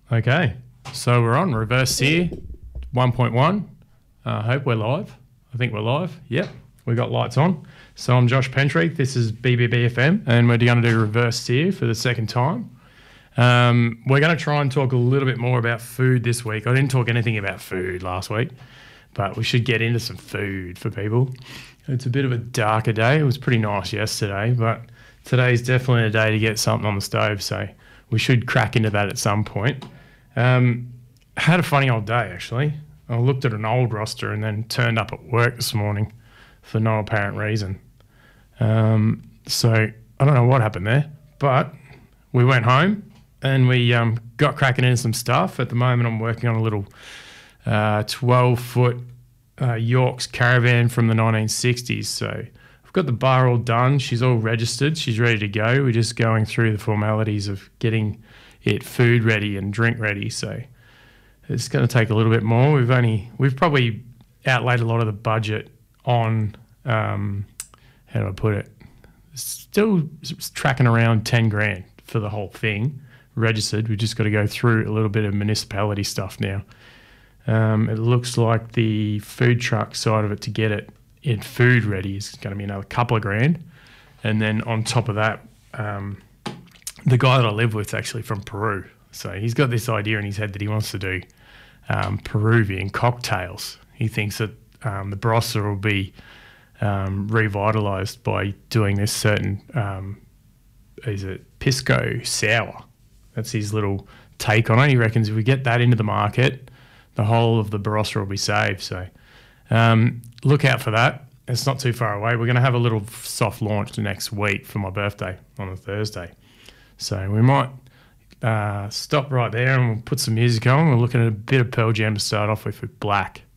Okay, so we're on Reverse Sear 1.1. I hope we're live. I think we're live. Yep, we got lights on. So I'm Josh Pentreath. This is BBBFM, and we're going to do Reverse Sear for the second time. We're going to try and talk a little bit more about food this week. I didn't talk anything about food last week, but we should get into some food for people. It's a bit of a darker day. It was pretty nice yesterday, but today's definitely a day to get something on the stove, so we should crack into that at some point. Had a funny old day, actually. I looked at an old roster and then turned up at work this morning for no apparent reason. So I don't know what happened there, but we went home and we got cracking into some stuff. At the moment, I'm working on a little 12-foot Yorks caravan from the 1960s. So I've got the bar all done. She's all registered. She's ready to go. We're just going through the formalities of getting it food ready and drink ready. So it's going to take a little bit more. We've probably outlaid a lot of the budget on, how do I put it? Still tracking around 10 grand for the whole thing registered. We've just got to go through a little bit of municipality stuff now. It looks like the food truck side of it to get it in food ready is going to be another couple of grand. And then on top of that, the guy that I live with is actually from Peru. So he's got this idea in his head that he wants to do Peruvian cocktails. He thinks that the Barossa will be revitalised by doing this certain, is it Pisco Sour? That's his little take on it. He reckons if we get that into the market, the whole of the Barossa will be saved. So look out for that. It's not too far away. We're going to have a little soft launch next week for my birthday on a Thursday. So we might stop right there and we'll put some music on. We're looking at a bit of Pearl Jam to start off with Black.